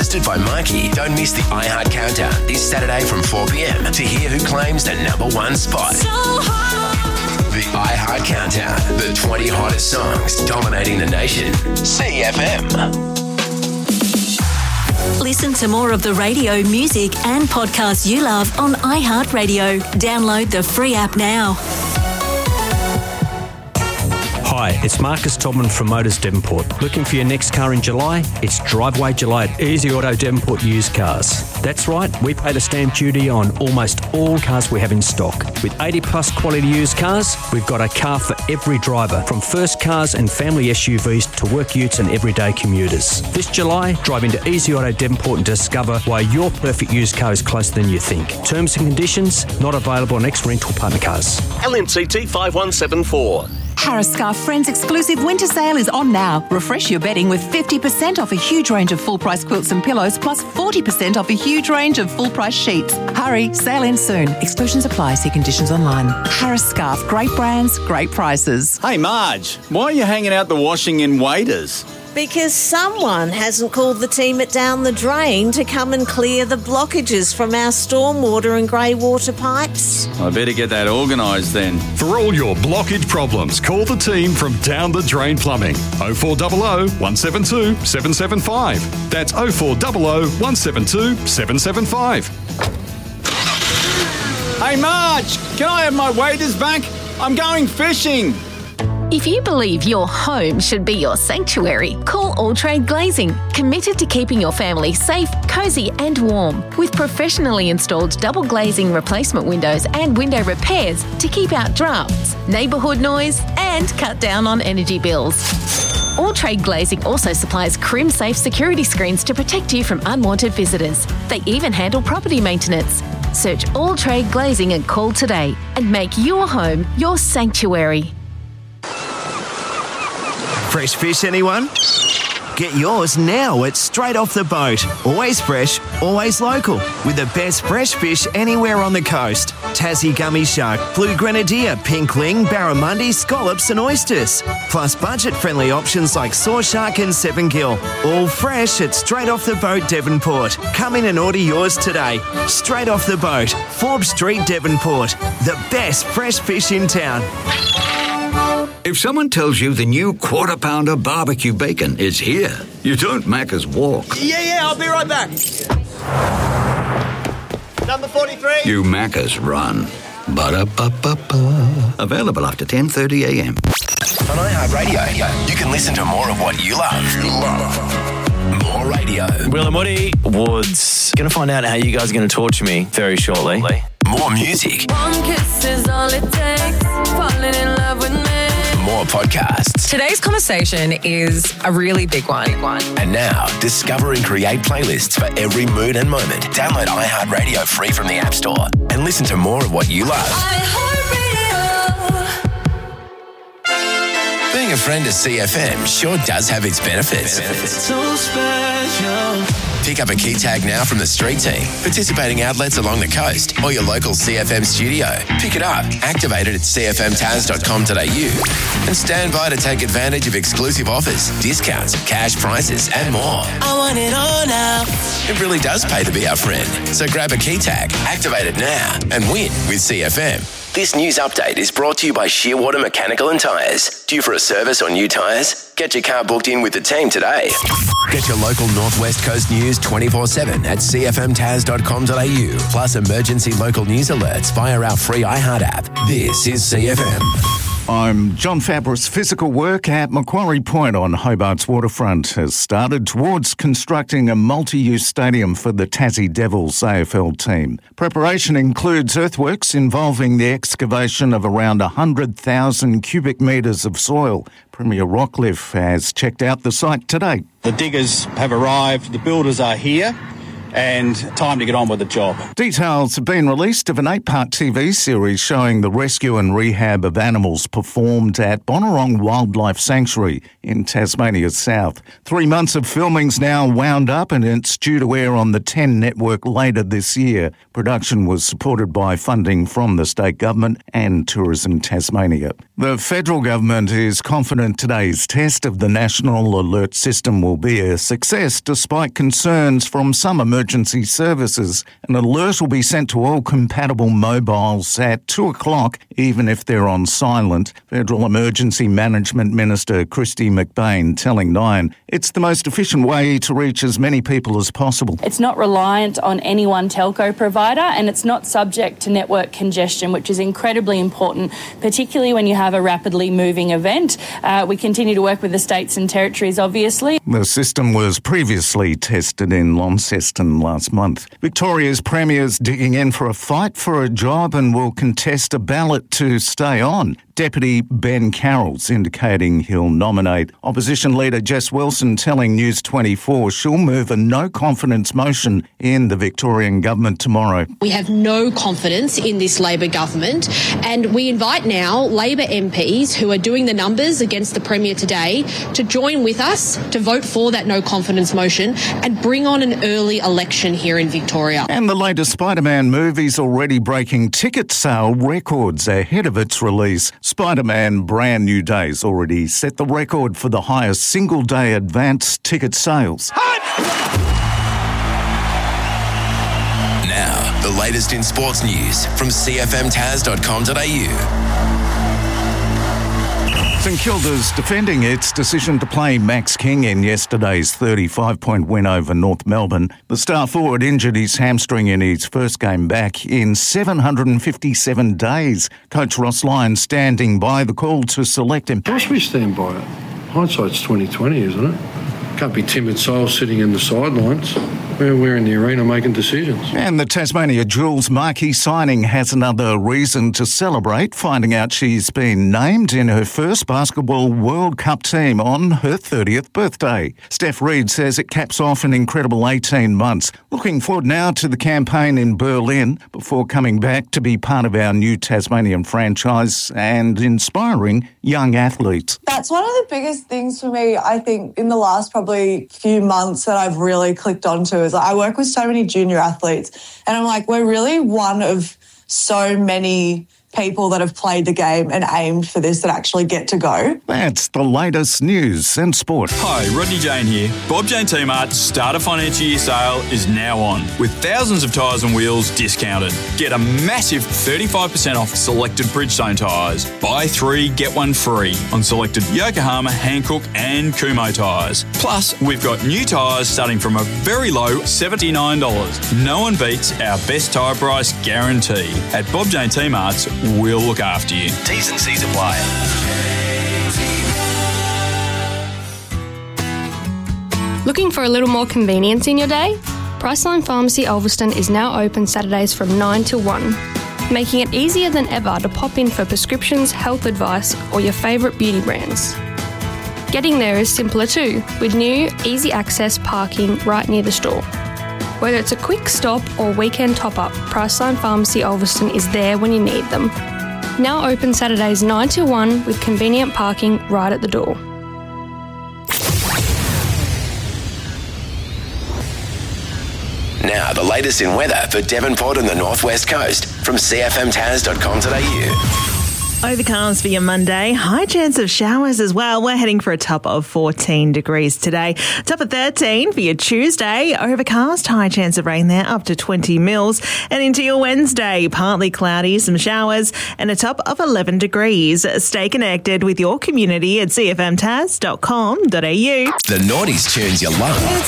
hosted by Mikey. Don't miss the iHeart Countdown this Saturday from 4 p.m. to hear who claims the number one spot. So hot. The iHeart Countdown, the 20 hottest songs dominating the nation. CFM. Listen to more of the radio, music and podcasts you love on iHeartRadio. Download the free app now. Hi, it's Marcus Tobman from Motors Devonport. Looking for your next car in July? It's Driveway July at Easy Auto Devonport Used Cars. That's right, we pay the stamp duty on almost all cars we have in stock. With 80 plus quality used cars, we've got a car for every driver, from first cars and family SUVs to work utes and everyday commuters. This July, drive into Easy Auto Devonport and discover why your perfect used car is closer than you think. Terms and conditions not available on ex-rental partner cars. LMCT 5174. Harris Scarf Friends exclusive winter sale is on now. Refresh your bedding with 50% off a huge range of full-price quilts and pillows, plus 40% off a huge range of full-price sheets. Hurry, sale ends soon. Exclusions apply. See conditions online. Harris Scarf, great brands, great prices. Hey Marge, why are you hanging out the washing in Waders? Because someone hasn't called the team at Down the Drain to come and clear the blockages from our stormwater and grey water pipes. I better get that organised then. For all your blockage problems, call the team from Down the Drain Plumbing. 0400 172 775. That's 0400 172 775. Hey Marge, can I have my waders back? I'm going fishing. If you believe your home should be your sanctuary, call All Trade Glazing, committed to keeping your family safe, cosy and warm, with professionally installed double glazing replacement windows and window repairs to keep out drafts, neighbourhood noise and cut down on energy bills. All Trade Glazing also supplies crim-safe security screens to protect you from unwanted visitors. They even handle property maintenance. Search All Trade Glazing and call today and make your home your sanctuary. Fresh fish, anyone? Get yours now at Straight Off the Boat. Always fresh, always local. With the best fresh fish anywhere on the coast. Tassie gummy shark, blue grenadier, pink ling, barramundi, scallops and oysters. Plus budget-friendly options like saw shark and seven gill. All fresh at Straight Off the Boat, Devonport. Come in and order yours today. Straight Off the Boat, Forbes Street, Devonport. The best fresh fish in town. If someone tells you the new Quarter Pounder barbecue bacon is here, you don't Macca's walk. Yeah, I'll be right back. Number 43. You Macca's run. Ba-da-ba-ba-ba. Available after 10:30 a.m. On iHeartRadio, you can listen to more of what you love. More radio. Will and Woody Woods. Going to find out how you guys are going to torture me very shortly. More music. One kiss is all it takes. Falling in love with me. More podcasts. Today's conversation is a really big one. And now, discover and create playlists for every mood and moment. Download iHeartRadio free from the App Store and listen to more of what you love. Being a friend of CFM sure does have its benefits. So special. Pick up a key tag now from the street team, participating outlets along the coast or your local CFM studio. Pick it up, activate it at cfmtaz.com.au and stand by to take advantage of exclusive offers, discounts, cash prizes and more. I want it all now. It really does pay to be our friend. So grab a key tag, activate it now and win with CFM. This news update is brought to you by Shearwater Mechanical and Tyres. Due for a service or new tyres? Get your car booked in with the team today. Get your local Northwest Coast news 24/7 at cfmtaz.com.au. Plus emergency local news alerts via our free iHeart app. This is CFM. I'm John Fabris. Physical work at Macquarie Point on Hobart's waterfront has started towards constructing a multi-use stadium for the Tassie Devils AFL team. Preparation includes earthworks involving the excavation of around 100,000 cubic metres of soil. Premier Rockcliffe has checked out the site today. The diggers have arrived, the builders are here. and time to get on with the job. Details have been released of an 8-part TV series showing the rescue and rehab of animals performed at Bonnarong Wildlife Sanctuary in Tasmania's south. 3 months of filming's now wound up and it's due to air on the 10 network later this year. Production was supported by funding from the state government and Tourism Tasmania. The federal government is confident today's test of the National Alert System will be a success despite concerns from some emergency services. An alert will be sent to all compatible mobiles at 2 o'clock, even if they're on silent. Federal Emergency Management Minister Christy McBain telling Nine it's the most efficient way to reach as many people as possible. It's not reliant on any one telco provider and it's not subject to network congestion, which is incredibly important, particularly when you have a rapidly moving event. We continue to work with the states and territories, obviously. The system was previously tested in Launceston last month. Victoria's Premier's digging in for a fight for a job and will contest a ballot to stay on. Deputy Ben Carroll's indicating he'll nominate. Opposition leader Jess Wilson telling News 24 she'll move a no-confidence motion in the Victorian government tomorrow. We have no confidence in this Labor government and we invite now Labor MPs who are doing the numbers against the Premier today to join with us to vote for that no-confidence motion and bring on an early election here in Victoria. And the latest Spider-Man movie's already breaking ticket sale records ahead of its release. Spider-Man Brand New Day's already set the record for the highest single-day advance ticket sales. Now, the latest in sports news from cfmtas.com.au. St Kilda's defending its decision to play Max King in yesterday's 35-point win over North Melbourne. The star forward injured his hamstring in his first game back in 757 days. Coach Ross Lyon standing by the call to select him. Of course we stand by it. Hindsight's 20/20, isn't it? Can't be timid souls sitting in the sidelines. We're in the arena making decisions. And the Tasmania Jewels marquee signing has another reason to celebrate, finding out she's been named in her first Basketball World Cup team on her 30th birthday. Steph Reid says it caps off an incredible 18 months. Looking forward now to the campaign in Berlin before coming back to be part of our new Tasmanian franchise and inspiring young athletes. That's one of the biggest things for me, I think, in the last probably few months that I've really clicked onto is I work with so many junior athletes and I'm like, we're really one of so many people that have played the game and aimed for this that actually get to go. That's the latest news and sport. Hi, Rodney Jane here. Bob Jane T-Mart's start of financial year sale is now on, with thousands of tyres and wheels discounted. Get a massive 35% off selected Bridgestone tyres. Buy 3, get 1 free on selected Yokohama, Hankook and Kumho tyres. Plus, we've got new tyres starting from a very low $79. No one beats our best tyre price guarantee. At Bob Jane T-Mart's, we'll look after you. T's and C's apply. Looking for a little more convenience in your day? Priceline Pharmacy Ulverston is now open Saturdays from 9 till 1, making it easier than ever to pop in for prescriptions, health advice or your favourite beauty brands. Getting there is simpler too, with new, easy access parking right near the store. Whether it's a quick stop or weekend top-up, Priceline Pharmacy Ulverston is there when you need them. Now open Saturdays 9 till 1 with convenient parking right at the door. Now, the latest in weather for Devonport and the Northwest Coast from cfmtas.com.au. Overcast for your Monday. High chance of showers as well. We're heading for a top of 14 degrees today. Top of 13 for your Tuesday. Overcast, high chance of rain there, up to 20 mils. And into your Wednesday, partly cloudy, some showers, and a top of 11 degrees. Stay connected with your community at cfmtas.com.au. The Naughties tunes you love.